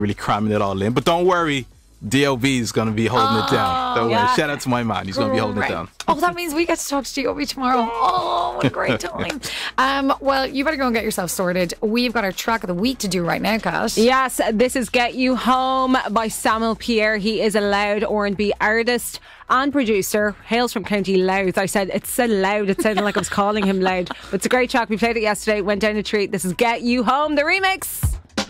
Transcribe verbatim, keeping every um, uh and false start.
really cramming it all in. But don't worry, D L B is going to be holding oh, it down. Don't yeah. worry. Shout out to my man. He's going to be holding it down. Oh, that means we get to talk to D L B tomorrow. Oh, what a great time. um, well, you better go and get yourself sorted. We've got our track of the week to do right now, Kat. Yes, this is Get You Home by Samuel Pierre. He is a loud R and B artist and producer, hails from County Louth. I said it said loud, it sounded like I was calling him loud, but it's a great track. We played it yesterday, went down a treat. This is Get You Home, the remix.